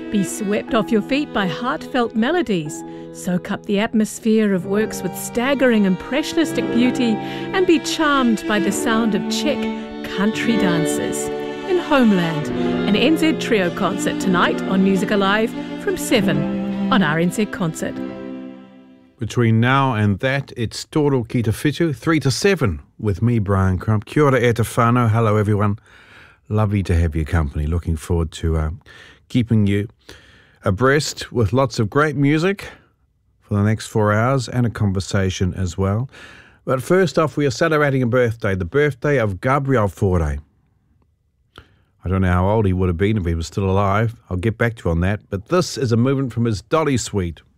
Be swept off your feet by heartfelt melodies. Soak up the atmosphere of works with staggering impressionistic beauty and be charmed by the sound of Czech country dances. In Homeland, an NZ Trio concert tonight on Music Alive from 7 on RNZ Concert. Between now and that, it's Toro Ki Te Whitu, 3 to 7, with me, Brian Crump. Kia ora e te whānau. Hello, everyone. Lovely to have your company. Looking forward to keeping you abreast with lots of great music for the next 4 hours and a conversation as well. But first off, we are celebrating a birthday, the birthday of Gabriel Fauré. I don't know how old he would have been if he was still alive. I'll get back to you on that. But this is a movement from his Dolly Suite.